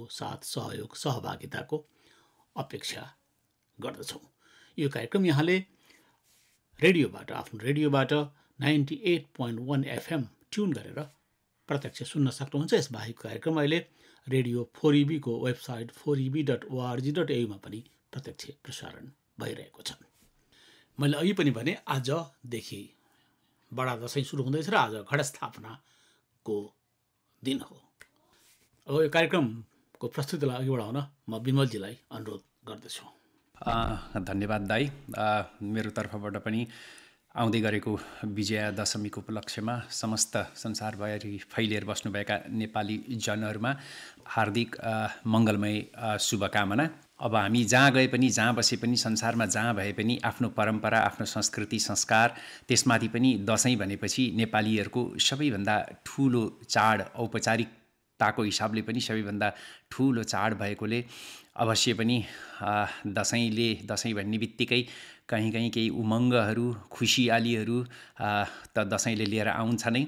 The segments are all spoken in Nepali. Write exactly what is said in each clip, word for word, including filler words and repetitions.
साथ सहयोग सहभागिताको अपेक्षा गर्दछौँ। यो कार्यक्रम यहाँले रेडियोबाट आफ्नो रेडियोबाट ninety at point one FM tune गरेर प्रत्यक्ष सुन्न सक्नुहुन्छ। यसबाहेक कार्यक्रम अहिले रेडियो फोर इबीको वेबसाइट फोर इबी डट ओआरजी डट एयुमा पनि प्रत्यक्ष प्रसारण भइरहेको छ। मैले अघि पनि भने आजदेखि बडा दसैँ सुरु हुँदैछ र आज घटस्थापनाको दिन हो। अब यो कार्यक्रमको प्रस्तुतिलाई अघि बढाउन म विमलजीलाई अनुरोध गर्दछु। धन्यवाद दाई। मेरो तर्फबाट पनि आउँदै गरेको विजया दशमीको उपलक्ष्यमा समस्त संसारभरि फैलिएर बस्नुभएका नेपाली जनहरूमा हार्दिक मङ्गलमय शुभकामना। अब हामी जहाँ गए पनि जहाँ बसे पनि संसारमा जहाँ भए पनि आफ्नो परम्परा आफ्नो संस्कृति संस्कार त्यसमाथि पनि दसैँ भनेपछि नेपालीहरूको सबैभन्दा ठुलो चाड औपचारिकताको हिसाबले पनि सबैभन्दा ठुलो चाड भएकोले अवश्य पनि दसैँले दसैँ भन्ने बित्तिकै कहीँ कहीँ केही उमङ्गहरू खुसियालीहरू त दसैँले लिएर आउँछ नै।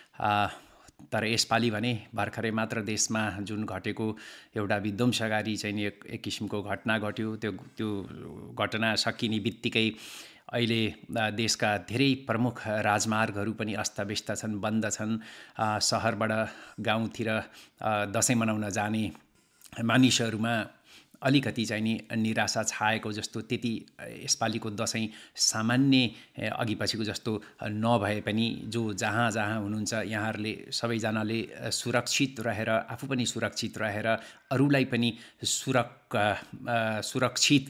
तर यसपालि भने भर्खरै मात्र देशमा जुन घटेको एउटा विध्वंसकारी चाहिँ नि एक, एक किसिमको घटना घट्यो। त्यो त्यो घटना सकिने बित्तिकै अहिले देशका धेरै प्रमुख राजमार्गहरू पनि अस्तव्यस्त छन्, बन्द छन्। सहरबाट गाउँतिर दसैँ मनाउन जाने मानिसहरूमा अलिकति चाहिँ नि निराशा छाएको जस्तो, त्यति यसपालिको दसैँ सामान्य अघि पछिको जस्तो नभए पनि जो जहाँ जहाँ हुनुहुन्छ यहाँहरूले सबैजनाले सुरक्षित रहेर आफू पनि सुरक्षित रहेर अरूलाई पनि सुरक सुरक्षित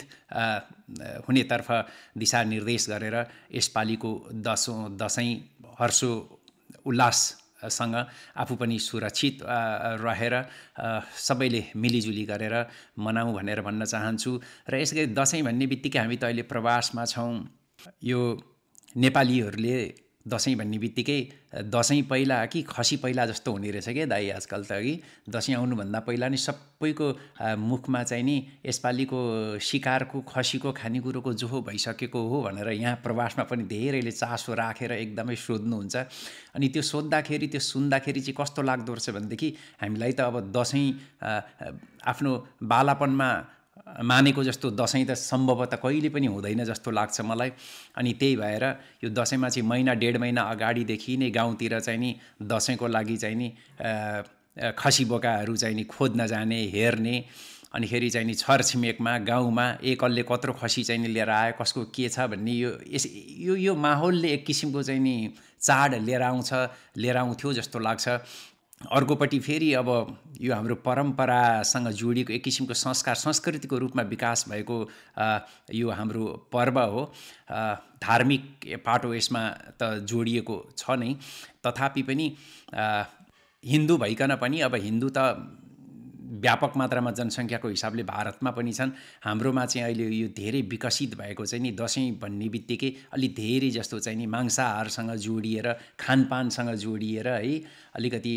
हुनेतर्फ दिशानिर्देश गरेर यसपालिको दसौँ दसैँ हर्षो उल्लास सँग आफू पनि सुरक्षित रहेर सबैले मिलिजुली गरेर मनाऊँ भनेर भन्न चाहन्छु। र यसै दसैँ भन्ने बित्तिकै हामी त अहिले प्रवासमा छौँ। यो नेपालीहरूले दसैँ भन्ने बित्तिकै दसैँ पहिला कि खसी पहिला जस्तो हुने रहेछ क्या दाइ आजकल त। अघि दसैँ आउनुभन्दा पहिला नि सबैको मुखमा चाहिँ नि यसपालिको शिकारको खसीको खानेकुरोको जोहो भइसकेको हो भनेर यहाँ प्रवासमा पनि धेरैले चासो राखेर एकदमै सोध्नुहुन्छ। अनि त्यो सोद्धाखेरि त्यो सुन्दाखेरि चाहिँ कस्तो लाग्दो रहेछ भनेदेखि हामीलाई त अब दसैँ आफ्नो बालापनमा मानेको जस्तो दसैँ त सम्भवतः कहिले पनि हुँदैन जस्तो लाग्छ मलाई। अनि त्यही भएर यो दसैँमा चाहिँ महिना डेढ महिना अगाडिदेखि नै गाउँतिर चाहिँ नि दसैँको लागि चाहिँ नि खसी बोकाहरू चाहिँ नि खोज्न जाने हेर्ने। अनि फेरि चाहिँ नि छरछिमेकमा गाउँमा एक कसले कत्रो खसी चाहिँ नि लिएर आयो कसको के छ भन्ने यो यस यो यो माहौलले एक किसिमको चाहिँ नि चाड लिएर आउँछ लिएर आउँथ्यो जस्तो लाग्छ। अर्कोपट्टि फेरि अब यो हाम्रो परम्परासँग जोडिएको एक किसिमको संस्कार संस्कृतिको रूपमा विकास भएको यो हाम्रो पर्व हो। धार्मिक पाटो यसमा त जोडिएको छ नै, तथापि पनि हिन्दू भइकन पनि अब हिन्दू त व्यापक मात्रामा जनसङ्ख्याको हिसाबले भारतमा पनि छन्। हाम्रोमा चाहिँ अहिले यो धेरै विकसित भएको चाहिँ नि दसैँ भन्ने बित्तिकै अलि धेरै जस्तो चाहिँ नि मांसाहारसँग जोडिएर खानपानसँग जोडिएर है अलिकति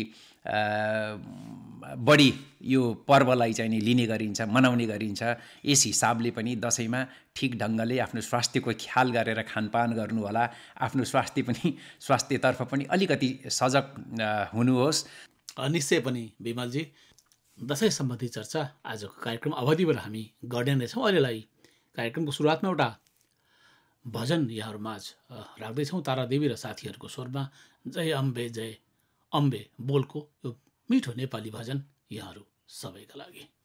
बढी यो पर्वलाई चाहिँ नि लिने गरिन्छ मनाउने गरिन्छ। यस हिसाबले पनि दसैँमा ठिक ढङ्गले आफ्नो स्वास्थ्यको ख्याल गरेर खानपान गर्नु होला, आफ्नो स्वास्थ्य पनि स्वास्थ्यतर्फ पनि अलिकति सजग हुनुहोस्। निश्चय पनि विमलजी, दसैँ सम्बन्धी चर्चा आजको कार्यक्रम अवधिबाट हामी गर्ने नै छौँ। अहिलेलाई कार्यक्रमको सुरुवातमा एउटा भजन यहाँहरूमाझ राख्दैछौँ। तारादेवी र साथीहरूको स्वरमा जय अम्बे जय अम्बे बोलको यो मिठो नेपाली भजन यहाँहरू सबैका लागि।